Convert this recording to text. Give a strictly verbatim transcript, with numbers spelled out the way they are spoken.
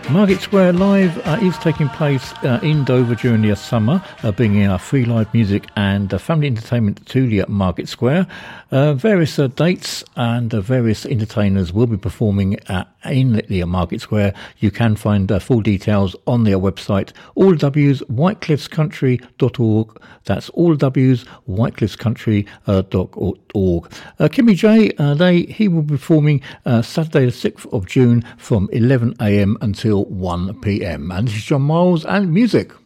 Market Square Live uh, is taking place uh, in Dover during the summer, uh, bringing uh, free live music and uh, family entertainment to the Market Square. Uh, various uh, dates and uh, various entertainers will be performing uh, in the Market Square. You can find uh, full details on their website, all W's whitecliffs country dot org. That's all W's whitecliffs country dot org. Uh, Kimmy J, uh, they he will be performing uh, Saturday the sixth of June from eleven a.m. until one p.m. And this is John Miles and music.